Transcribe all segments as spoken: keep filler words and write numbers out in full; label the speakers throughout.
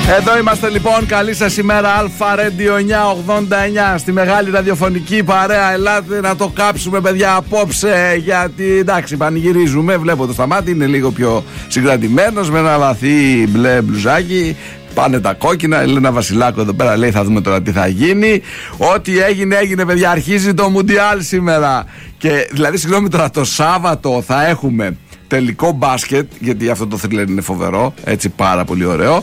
Speaker 1: Εδώ είμαστε λοιπόν, καλή σας ημέρα. Αλφα Radio εννιακόσια ογδόντα εννιά στη μεγάλη ραδιοφωνική παρέα. Ελάτε να το κάψουμε, παιδιά, απόψε. Γιατί εντάξει, πανηγυρίζουμε. Βλέπω το Σταμάτη, είναι λίγο πιο συγκρατημένος με ένα βαθύ μπλε μπλουζάκι. Πάνε τα κόκκινα. Η Ελένα Βασιλάκου εδώ πέρα λέει: θα δούμε τώρα τι θα γίνει. Ό,τι έγινε, έγινε, παιδιά. Αρχίζει το Μουντιάλ σήμερα. Και δηλαδή, συγγνώμη τώρα, το Σάββατο θα έχουμε τελικό μπάσκετ, γιατί αυτό το θρίλερ είναι φοβερό, έτσι πάρα πολύ ωραίο,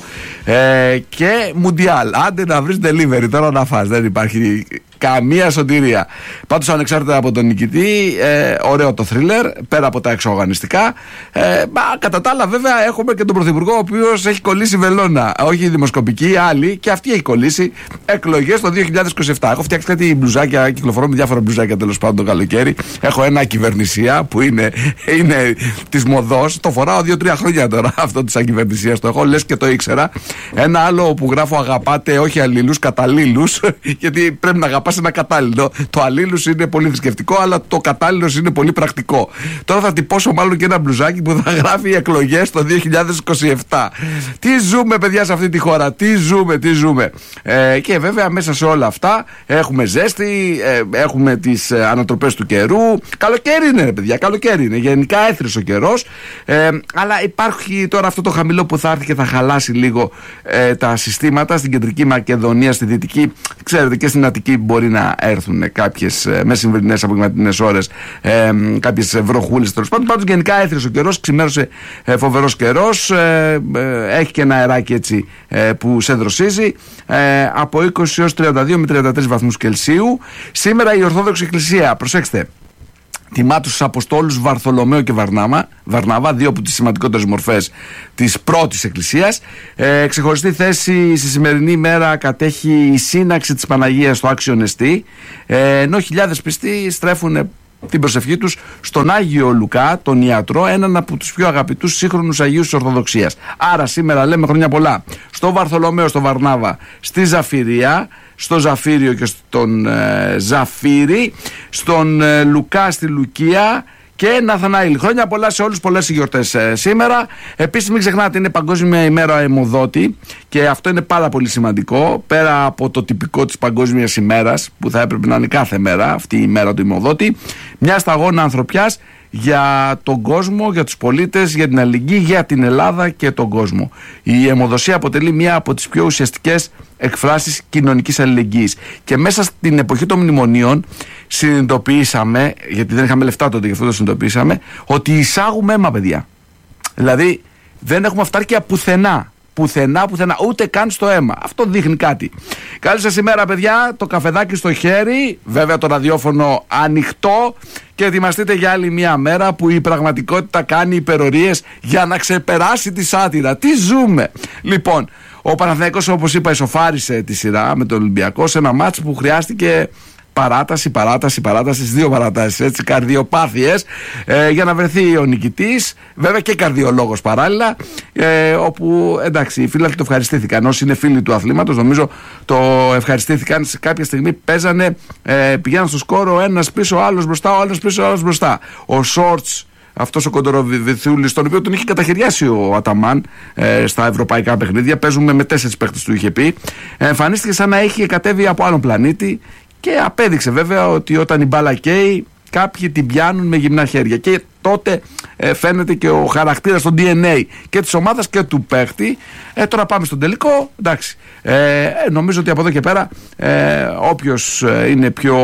Speaker 1: ε, και Μουντιάλ. Άντε να βρεις delivery τώρα να φας, δεν υπάρχει καμία σωτηρία. Πάντως ανεξάρτητα από τον νικητή, ε, ωραίο το θρίλερ, πέρα από τα εξωαγωνιστικά. ε, μα, κατά τα άλλα βέβαια έχουμε και τον Πρωθυπουργό, ο οποίος έχει κολλήσει βελόνα, όχι δημοσκοπική, άλλη, και αυτή έχει κολλήσει εκλογές το δύο χιλιάδες είκοσι επτά. Έχω φτιάξει κάτι μπλουζάκια, κυκλοφορώ με διάφορα μπλουζάκια τέλος πάντων το καλοκαίρι. Έχω ένα κυβερνησία που είναι, είναι της μοδός, το φοράω δύο-τρία χρόνια τώρα αυτό της ακυβερνησίας, το έχω, λες και το ήξερα. Ένα άλλο που γράφω: αγαπάτε όχι αλλήλους, καταλήλους, γιατί πρέπει να αγαπάς ένα κατάλληλο. Το αλλήλους είναι πολύ θρησκευτικό, αλλά το κατάλληλος είναι πολύ πρακτικό. Τώρα θα τυπώσω μάλλον και ένα μπλουζάκι που θα γράφει εκλογές το δύο χιλιάδες είκοσι επτά. Τι ζούμε, παιδιά, σε αυτή τη χώρα, τι ζούμε, τι ζούμε. Ε, και βέβαια μέσα σε όλα αυτά έχουμε ζέστη, ε, έχουμε τις ε, ανατροπές του καιρού. Καλοκαίρι είναι, παιδιά, καλοκαίρι είναι. Γενικά έθριος ο καιρός. Ε, αλλά υπάρχει τώρα αυτό το χαμηλό που θα έρθει και θα χαλάσει λίγο ε, τα συστήματα στην κεντρική Μακεδονία, στη δυτική. Ξέρετε, και στην Αττική μπορεί να έρθουν κάποιες ε, μεσημβρινές απογευματινές ώρες, ε, κάποιες βροχούλες τέλος πάντων. Πάντως γενικά έθριος ο καιρός, ξημέρωσε ε, φοβερός καιρός, ε, ε, έχει και ένα αεράκι έτσι ε, που σε δροσίζει, ε, από είκοσι έως τριάντα δύο με τριάντα τρεις βαθμούς Κελσίου. Σήμερα η Ορθόδοξη Εκκλησία, προσέξτε, τιμά τους Αποστόλους Βαρθολομαίο και Βαρνάβα, Βαρνάβα, δύο από τις σημαντικότερες μορφές της πρώτης εκκλησίας. Ε, ξεχωριστή θέση στη σημερινή ημέρα κατέχει η σύναξη της Παναγίας στο Άξιο Νεστή, ε, ενώ χιλιάδες πιστοί στρέφουν την προσευχή τους στον Άγιο Λουκά, τον ιατρό, έναν από τους πιο αγαπητούς σύγχρονους Αγίους της Ορθοδοξίας. Άρα σήμερα λέμε χρόνια πολλά στο Βαρθολομαίο, στο Βαρνάβα, στη Ζαφυρία, στο Ζαφύριο και στον ε, Ζαφύρι, στον ε, Λουκά στη Λουκία και Ναθαναήλ. Χρόνια πολλά σε όλους, πολλές γιορτές ε, σήμερα. Επίσης μην ξεχνάτε, είναι Παγκόσμια ημέρα αιμοδότη και αυτό είναι πάρα πολύ σημαντικό. Πέρα από το τυπικό της Παγκόσμιας ημέρας που θα έπρεπε να είναι κάθε μέρα αυτή η ημέρα του αιμοδότη, μια σταγόνα ανθρωπιάς για τον κόσμο, για τους πολίτες, για την αλληλεγγύη, για την Ελλάδα και τον κόσμο. Η αιμοδοσία αποτελεί μία από τις πιο ουσιαστικές εκφράσεις κοινωνικής αλληλεγγύης. Και μέσα στην εποχή των μνημονίων συνειδητοποιήσαμε, γιατί δεν είχαμε λεφτά τότε, γι' αυτό το συνειδητοποιήσαμε, ότι εισάγουμε αίμα, παιδιά. Δηλαδή δεν έχουμε αυτάρκεια πουθενά. Πουθενά, πουθενά, ούτε καν στο αίμα. Αυτό δείχνει κάτι. Καλή σας ημέρα, παιδιά. Το καφεδάκι στο χέρι, βέβαια το ραδιόφωνο ανοιχτό, και ετοιμαστείτε για άλλη μια μέρα που η πραγματικότητα κάνει υπερορίες για να ξεπεράσει τη σάτυρα. Τι ζούμε! Λοιπόν, ο Παναθηναϊκός, όπως είπα, ισοφάρισε τη σειρά με τον Ολυμπιακό σε ένα μάτς που χρειάστηκε παράταση, παράταση, παράταση, δύο παρατάσεις, έτσι, καρδιοπάθειες, ε, για να βρεθεί ο νικητής, βέβαια και καρδιολόγος παράλληλα, ε, όπου εντάξει, οι φίλοι το ευχαριστήθηκαν. Όσοι είναι φίλοι του αθλήματος, νομίζω το ευχαριστήθηκαν. Σε κάποια στιγμή παίζανε, ε, πηγαίναν στο σκόρο, ένας πίσω, ο άλλος μπροστά, ο άλλος πίσω, ο άλλος μπροστά. Ο Σόρτς, αυτός ο κοντοροβιθούλης, τον οποίο τον είχε καταχαιριάσει ο Αταμάν ε, στα ευρωπαϊκά παιχνίδια, παίζουμε με τέσσερις παίχτες, του είχε πει, εμφανίστηκε σαν να έχει κατέβει από άλλον πλανήτη. Και απέδειξε βέβαια ότι όταν η μπάλα καίει, κάποιοι την πιάνουν με γυμνά χέρια. Και τότε ε, φαίνεται και ο χαρακτήρας, το ντι εν έι και της ομάδας και του παίχτη. Ε, τώρα πάμε στον τελικό. Εντάξει. Ε, νομίζω ότι από εδώ και πέρα ε, όποιος ε, είναι πιο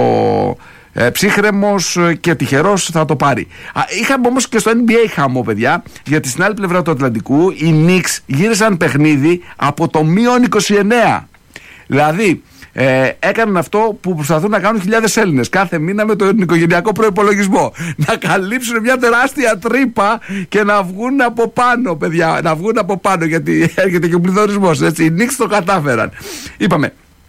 Speaker 1: ε, ψύχρεμος και τυχερός θα το πάρει. Α, είχαμε όμως και στο εν μπι έι χαμό, παιδιά, γιατί στην άλλη πλευρά του Ατλαντικού οι Knicks γύρισαν παιχνίδι από το μείον είκοσι εννέα. Δηλαδή, Ε, έκαναν αυτό που προσπαθούν να κάνουν χιλιάδες Έλληνες κάθε μήνα με τον οικογενειακό προϋπολογισμό. Να καλύψουν μια τεράστια τρύπα και να βγουν από πάνω, παιδιά. Να βγουν από πάνω, γιατί έρχεται και ο πληθωρισμός. Έτσι. Οι Knicks το κατάφεραν. Είπαμε,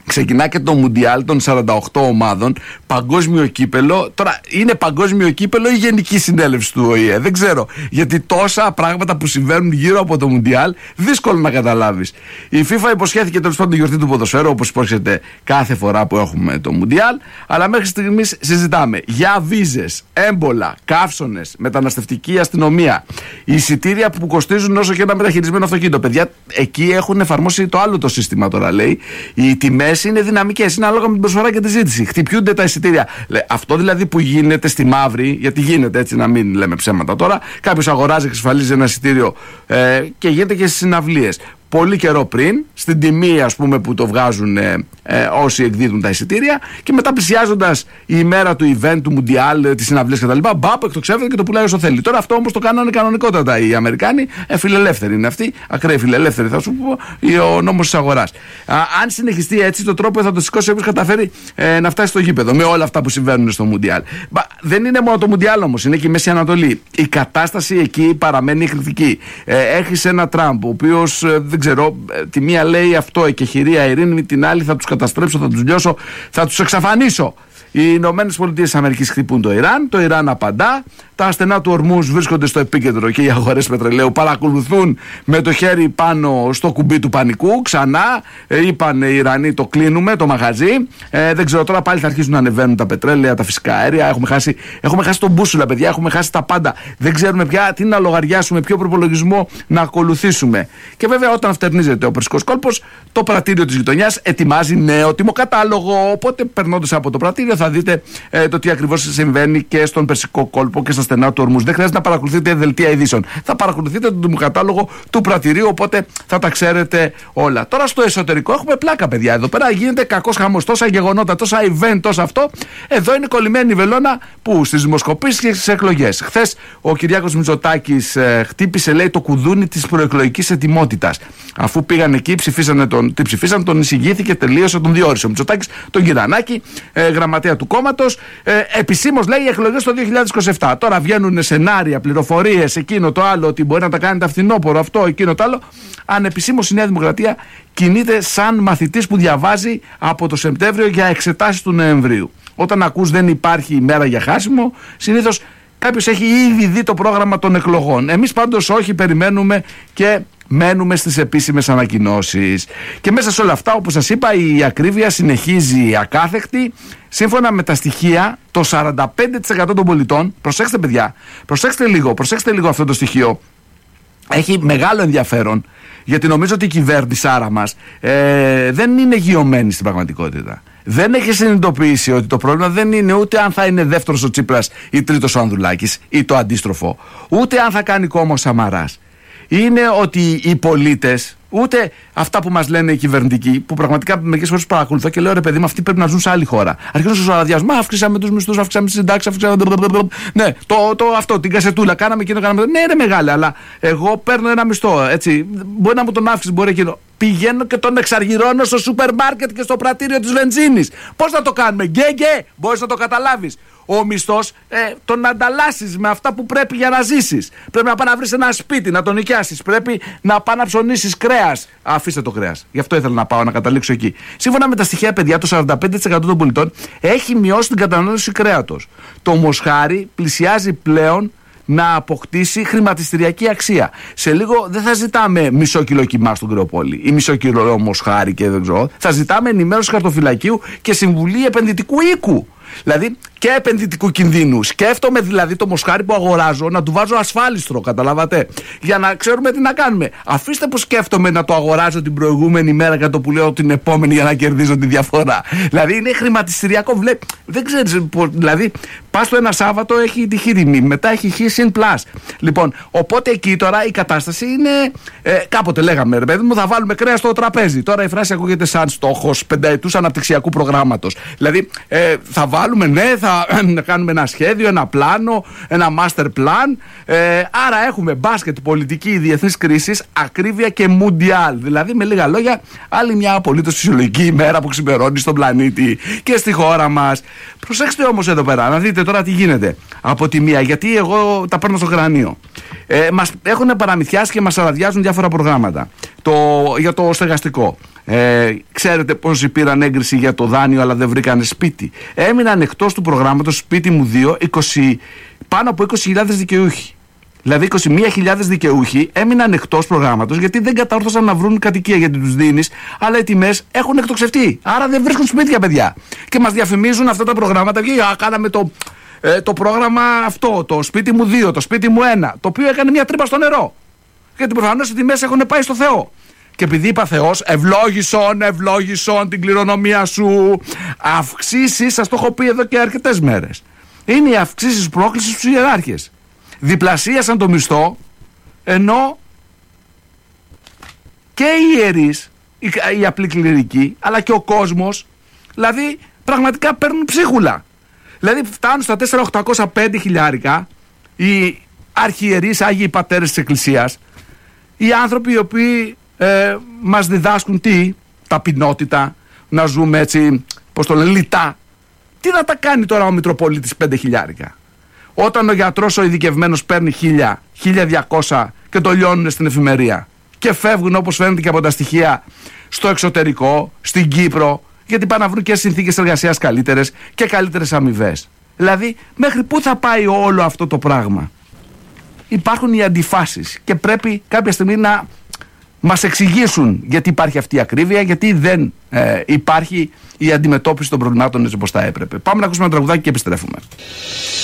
Speaker 1: Ξεκινά και το Μουντιάλ των σαράντα οκτώ ομάδων, παγκόσμιο κύπελο. Τώρα είναι παγκόσμιο κύπελο ή γενική συνέλευση του Ο Η Ε. Δεν ξέρω. Γιατί τόσα πράγματα που συμβαίνουν γύρω από το Μουντιάλ, δύσκολο να καταλάβεις. Η FIFA υποσχέθηκε τέλος πάντων τη γιορτή του ποδοσφαίρου, όπως υπόσχεται κάθε φορά που έχουμε το Μουντιάλ. Αλλά μέχρι στιγμής συζητάμε για βίζες, έμπολα, καύσωνες, μεταναστευτική αστυνομία, εισιτήρια που κοστίζουν όσο και ένα μεταχειρισμένο αυτοκίνητο. Παιδιά, εκεί έχουν εφαρμόσει το άλλο το σύστημα τώρα, λέει. Οι τιμές είναι δυναμικές, είναι ανάλογα με την προσφορά και τη ζήτηση. Χτυπιούνται τα εισιτήρια. Αυτό δηλαδή που γίνεται στη μαύρη, γιατί γίνεται έτσι, να μην λέμε ψέματα τώρα. Κάποιος αγοράζει, εξασφαλίζει ένα εισιτήριο ε, και γίνεται και στις συναυλίες. Πολύ καιρό πριν, στην τιμή ας πούμε που το βγάζουν ε, ε, όσοι εκδίδουν τα εισιτήρια, και μετά πλησιάζοντας η ημέρα του event, του Μουντιάλ, της συναυλίας κτλ. Μπαπ, εκτοξεύεται και το πουλάει όσο θέλει. Τώρα αυτό όμως το κάνανε κανονικότατα οι Αμερικάνοι, ε, φιλελεύθεροι είναι αυτοί, ακραίοι φιλελεύθεροι θα σου πω, ο νόμος της αγοράς. Α, αν συνεχιστεί έτσι, το τρόπο θα το σηκώσει όποιος καταφέρει ε, να φτάσει στο γήπεδο με όλα αυτά που συμβαίνουν στο Μουντιάλ. Μπα, δεν είναι μόνο το Μουντιάλ όμως, είναι και η Μέση Ανατολή. Η κατάσταση εκεί παραμένει εκρηκτική. Ε, έχεις ένα Τραμπ, ο οποίος ε, δεν ξέρω, τη μία λέει αυτό, εκεχηρία ειρήνη, την άλλη θα τους καταστρέψω, θα τους λιώσω, θα τους εξαφανίσω. Οι Ηνωμένες Πολιτείες της Αμερικής χτυπούν το Ιράν, το Ιράν απαντά, τα στενά του Ορμούζ βρίσκονται στο επίκεντρο και οι αγορές πετρελαίου παρακολουθούν με το χέρι πάνω στο κουμπί του πανικού. Ξανά ε, είπαν οι Ιρανοί, το κλείνουμε το μαγαζί. Ε, δεν ξέρω, τώρα πάλι θα αρχίσουν να ανεβαίνουν τα πετρέλαια, τα φυσικά αέρια. Έχουμε χάσει, έχουμε χάσει τον μπούσουλα, παιδιά, έχουμε χάσει τα πάντα. Δεν ξέρουμε πια τι να λογαριάσουμε, ποιο προπολογισμό να ακολουθήσουμε. Και βέβαια, όταν φτερνίζεται ο Περσικός κόλπος, το πρατήριο της γειτονιάς ετοιμάζει νέο τιμοκατάλογο. Οπότε, περνώντας από το πρατήριο, θα δείτε ε, το τι ακριβώς συμβαίνει και στον Περσικό κόλπο και στα στενά του Ορμούζ. Δεν χρειάζεται να παρακολουθείτε δελτία ειδήσεων. Θα παρακολουθείτε τον τιμοκατάλογο του πρατηρίου, οπότε θα τα ξέρετε όλα. Τώρα στο εσωτερικό έχουμε πλάκα, παιδιά. Εδώ πέρα γίνεται κακός χαμός. Τόσα γεγονότα, τόσα event, τόσα αυτό. Εδώ είναι κολλημένη η βελόνα που στις δημοσκοπήσεις και στις εκλογές. Χθες ο Κυριάκος Μητσοτάκης ε, χτύπησε, λέει, το κουδούνι της προεκλογικής ετοιμότητας. Αφού πήγαν εκεί, ψηφίσανε τον, τι ψηφίσαν, τον εισηγήθηκε, τελείωσε, τον διόρισε ο Μητσοτάκης, τον Κυρανάκη, ε, γραμματέα του κόμματος. Ε, επισήμως, λέει, οι εκλογές το δύο χιλιάδες είκοσι επτά. Τώρα βγαίνουν σενάρια, πληροφορίες, εκείνο το άλλο, ότι μπορεί να τα κάνετε φθινόπωρο, αυτό, εκείνο το άλλο. Ανεπισήμως η Νέα Δημοκρατία κινείται σαν μαθητής που διαβάζει από το Σεπτέμβριο για εξετάσεις του Νοεμβρίου. Όταν ακούς δεν υπάρχει ημέρα για χάσιμο, συνήθως κάποιος έχει ήδη δει το πρόγραμμα των εκλογών. Εμείς πάντως όχι, περιμένουμε και μένουμε στις επίσημες ανακοινώσεις. Και μέσα σε όλα αυτά, όπως σας είπα, η ακρίβεια συνεχίζει ακάθεκτη. Σύμφωνα με τα στοιχεία, το σαράντα πέντε τοις εκατό των πολιτών, προσέξτε παιδιά, προσέξτε λίγο, προσέξτε λίγο αυτό το στοιχείο, έχει μεγάλο ενδιαφέρον, γιατί νομίζω ότι η κυβέρνηση άρα μας ε, δεν είναι γειωμένη στην πραγματικότητα. Δεν έχει συνειδητοποιήσει ότι το πρόβλημα δεν είναι ούτε αν θα είναι δεύτερος ο Τσίπρας ή τρίτος ο Ανδρουλάκης ή το αντίστροφο, ούτε αν θα κάνει κόμμα ο Σαμαράς. Είναι ότι οι πολίτες, ούτε αυτά που μας λένε οι κυβερνητικοί, που πραγματικά μερικές φορές παρακολουθώ και λέω, ρε παιδί μου, αυτοί πρέπει να ζουν σε άλλη χώρα. Αρχίζουν στο αραδιασμό, αύξησαμε τους μισθούς, αύξησαμε τις συντάξεις, αύξησαμε. Ναι, το, το, αυτό, την κασετούλα, κάναμε εκείνο, κάναμε. Ναι, είναι μεγάλη, αλλά εγώ παίρνω ένα μισθό. Έτσι. Μπορεί να μου τον αύξηση, μπορεί εκείνο. Πηγαίνω και τον εξαργυρώνω στο σούπερ μάρκετ και στο πρατήριο της βενζίνης. Πώς θα το κάνουμε, γκέγκε, μπορείς να το καταλάβεις. Ο μισθός ε, τον ανταλλάσσεις με αυτά που πρέπει για να ζήσεις. Πρέπει να πας να βρεις ένα σπίτι, να τον νοικιάσεις. Πρέπει να πας να ψωνίσεις κρέας. Αφήστε το κρέας. Γι' αυτό ήθελα να πάω να καταλήξω εκεί. Σύμφωνα με τα στοιχεία, παιδιά, το σαράντα πέντε τοις εκατό των πολιτών έχει μειώσει την κατανάλωση κρέατος. Το μοσχάρι πλησιάζει πλέον να αποκτήσει χρηματιστηριακή αξία. Σε λίγο δεν θα ζητάμε μισό κιλό κιμά στον Κρεοπόλη ή μισό κιλό μοσχάρι και δεν ξέρω. Θα ζητάμε ενημέρωση χαρτοφυλακίου και συμβουλή επενδυτικού οίκου. Δηλαδή και επενδυτικού κινδύνου. Σκέφτομαι δηλαδή το μοσχάρι που αγοράζω να του βάζω ασφάλιστρο, καταλάβατε. Για να ξέρουμε τι να κάνουμε. Αφήστε που σκέφτομαι να το αγοράζω την προηγούμενη μέρα και το που λέω την επόμενη για να κερδίζω τη διαφορά. Δηλαδή είναι χρηματιστηριακό. Βλέ... Δεν ξέρεις. Δηλαδή πας το ένα Σάββατο έχει τη χείριμη, μετά έχει χ συν πλάς. Λοιπόν, οπότε εκεί τώρα η κατάσταση είναι. Ε, κάποτε λέγαμε, ρε παιδί μου, θα βάλουμε κρέα στο τραπέζι. Τώρα η φράση ακούγεται σαν στόχος πενταετούς αναπτυξιακού προγράμματος. Δηλαδή ε, θα βάλουμε, ναι, θα κάνουμε ένα σχέδιο, ένα πλάνο, ένα master plan. Ε, άρα έχουμε μπάσκετ, πολιτική, διεθνής κρίση, ακρίβεια και μουντιάλ. Δηλαδή, με λίγα λόγια, άλλη μια απολύτως φυσιολογική ημέρα που ξημερώνει στον πλανήτη και στη χώρα μας. Προσέξτε όμως εδώ πέρα, να δείτε τώρα τι γίνεται. Από τη μία, γιατί εγώ τα παίρνω στο κρανίο. Ε, μας έχουν παραμυθιάσει και μας αραδιάζουν διάφορα προγράμματα. Το, για το στεγαστικό. Ε, ξέρετε πόσοι πήραν έγκριση για το δάνειο αλλά δεν βρήκανε σπίτι? Έμειναν εκτός του προγράμματος Σπίτι μου δύο είκοσι, πάνω από είκοσι χιλιάδες δικαιούχοι. Δηλαδή είκοσι μία χιλιάδες δικαιούχοι έμειναν εκτός προγράμματος γιατί δεν κατόρθωσαν να βρουν κατοικία, γιατί τους δίνεις, αλλά οι τιμές έχουν εκτοξευτεί. Άρα δεν βρίσκουν σπίτια, παιδιά. Και μας διαφημίζουν αυτά τα προγράμματα. Και α, κάναμε το, ε, το πρόγραμμα αυτό, το Σπίτι μου δύο, το Σπίτι μου ένα, το οποίο έκανε μια τρύπα στο νερό. Γιατί προφανώς οι τιμές έχουν πάει στο Θεό. Και επειδή είπα Θεός, ευλόγησον, ευλόγησον την κληρονομία σου. Αυξήσεις, σας το έχω πει εδώ και αρκετές μέρες. Είναι οι αυξήσεις πρόκλησης στους ιεράρχες. Διπλασίασαν το μισθό, ενώ και οι ιερείς, οι, οι απλοί κληρικοί, αλλά και ο κόσμος, δηλαδή πραγματικά παίρνουν ψίχουλα. Δηλαδή φτάνουν στα τέσσερα χιλιάδες οκτακόσια πέντε χιλιάρικα οι αρχιερείς, άγιοι πατέρες της Εκκλησίας, οι άνθρωποι οι οποίοι ε, μας διδάσκουν τι, ταπεινότητα, να ζούμε έτσι, πώς το λένε, λιτά. Τι να τα κάνει τώρα ο Μητροπολίτης πέντε χιλιάρικα? Όταν ο γιατρός ο ειδικευμένος παίρνει χίλια, χίλια διακόσια και το λιώνουν στην εφημερία και φεύγουν, όπως φαίνεται και από τα στοιχεία, στο εξωτερικό, στην Κύπρο, γιατί πάνε να βρουν και συνθήκες εργασίας καλύτερες και καλύτερες αμοιβές. Δηλαδή, μέχρι πού θα πάει όλο αυτό το πράγμα? Υπάρχουν οι αντιφάσεις και πρέπει κάποια στιγμή να μας εξηγήσουν γιατί υπάρχει αυτή η ακρίβεια, γιατί δεν ε, υπάρχει η αντιμετώπιση των προβλημάτων έτσι όπως θα έπρεπε. Πάμε να ακούσουμε ένα τραγουδάκι και επιστρέφουμε.